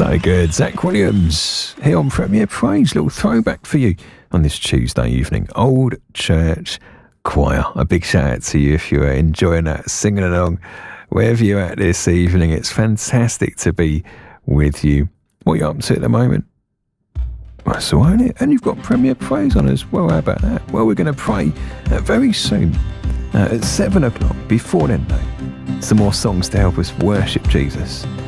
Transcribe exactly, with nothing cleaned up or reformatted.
So good. Zach Williams here on Premier Praise. Little throwback for you on this Tuesday evening. Old Church Choir. A big shout out to you if you're enjoying that, singing along, wherever you're at this evening. It's fantastic to be with you. What are you up to at the moment? That's all right, and you've got Premier Praise on as well. How about that? Well, we're going to pray uh, very soon uh, at seven o'clock. Before then, though, some more songs to help us worship Jesus.